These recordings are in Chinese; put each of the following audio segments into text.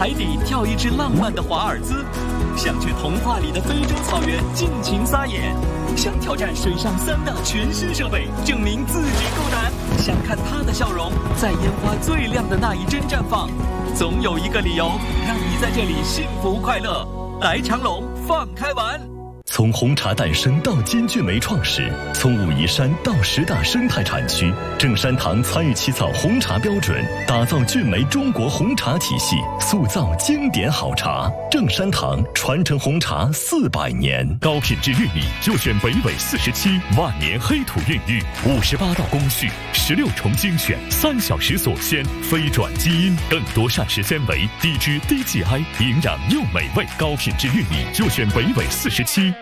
海底跳一支浪漫的华尔兹，想去童话里的非洲草原尽情撒野，想挑战水上3大全新设备，证明自己够胆，想看他的笑容在烟花最亮的那一帧绽放，总有一个理由让你在这里幸福快乐。来长隆放开玩。 从红茶诞生到金骏眉创始，从武夷山到10大生态产区，正山堂参与起草红茶标准，打造骏眉中国红茶体系，塑造经典好茶。正山堂传承红茶400年，高品质玉米就选北纬47万年黑土孕育，58道工序，16重精选，3小时锁鲜，非转基因，更多膳食纤维，低脂低 GI， 营养又美味。高品质玉米就选北纬47。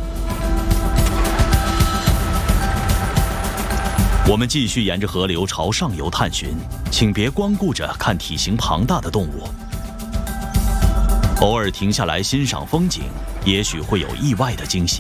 我们继续沿着河流朝上游探寻，请别光顾着看体型庞大的动物，偶尔停下来欣赏风景，也许会有意外的惊喜。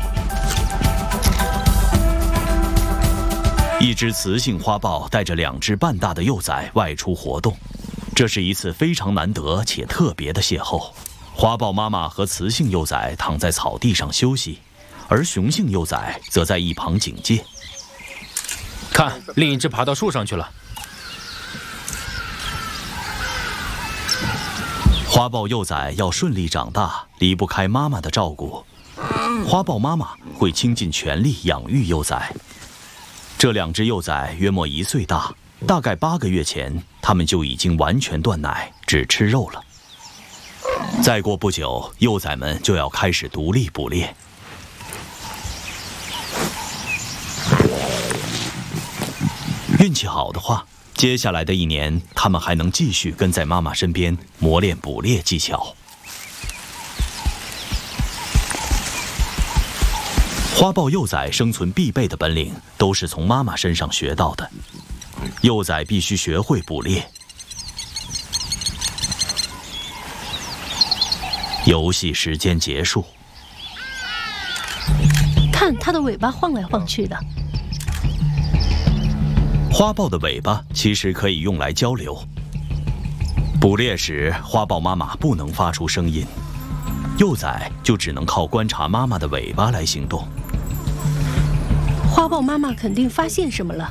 一只雌性花豹带着2只半大的幼崽外出活动，这是一次非常难得且特别的邂逅。花豹妈妈和雌性幼崽躺在草地上休息，而雄性幼崽则在一旁警戒。 看，另一只爬到树上去了。 花豹幼崽要顺利长大，离不开妈妈的照顾。花豹妈妈会倾尽全力养育幼崽。这2只幼崽约莫1岁大，大概8个月前，它们就已经完全断奶，只吃肉了。再过不久，幼崽们就要开始独立捕猎。运气好的话，接下来的1年，它们还能继续跟在妈妈身边磨练捕猎技巧。花豹幼崽生存必备的本领都是从妈妈身上学到的，幼崽必须学会捕猎。游戏时间结束。 看它的尾巴晃来晃去的。 花豹的尾巴其实可以用来交流。捕猎时，花豹妈妈不能发出声音，幼崽就只能靠观察妈妈的尾巴来行动。 花豹妈妈肯定发现什么了。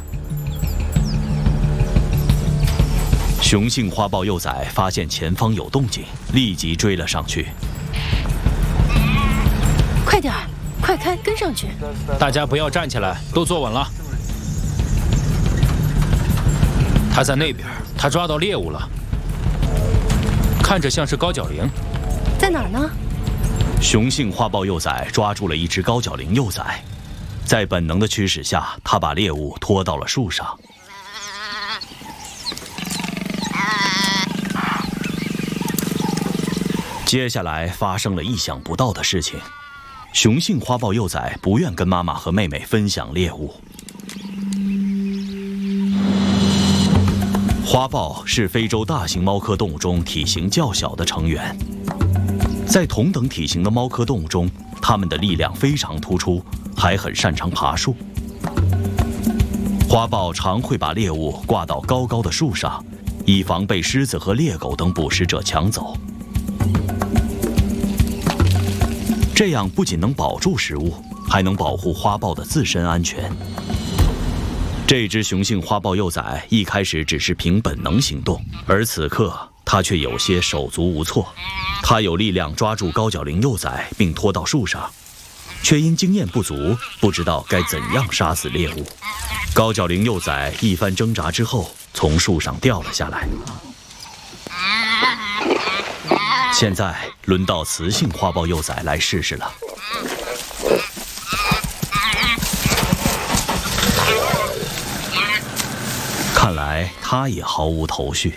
雄性花豹幼崽发现前方有动静，立即追了上去。 快点儿，快开，跟上去！ 大家不要站起来，都坐稳了。他在那边，他抓到猎物了，看着像是高角羚。 在哪儿呢？ 雄性花豹幼崽抓住了一只高角羚幼崽，在本能的驱使下，他把猎物拖到了树上。接下来发生了意想不到的事情，雄性花豹幼崽不愿跟妈妈和妹妹分享猎物。花豹是非洲大型猫科动物中体型较小的成员，在同等体型的猫科动物中，它们的力量非常突出，还很擅长爬树。花豹常会把猎物挂到高高的树上，以防被狮子和猎狗等捕食者抢走。这样不仅能保住食物，还能保护花豹的自身安全。这只雄性花豹幼崽一开始只是凭本能行动，而此刻它却有些手足无措。它有力量抓住高角羚幼崽并拖到树上，却因经验不足，不知道该怎样杀死猎物。高角羚幼崽一番挣扎之后，从树上掉了下来。现在轮到雌性花豹幼崽来试试了。看来它也毫无头绪。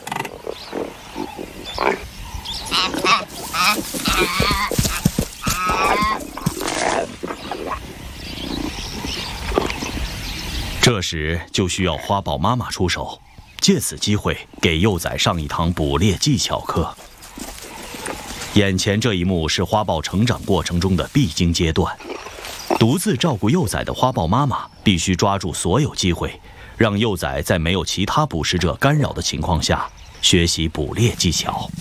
这时就需要花豹妈妈出手，借此机会给幼崽上一堂捕猎技巧课。眼前这一幕是花豹成长过程中的必经阶段，独自照顾幼崽的花豹妈妈必须抓住所有机会，让幼崽在没有其他捕食者干扰的情况下学习捕猎技巧。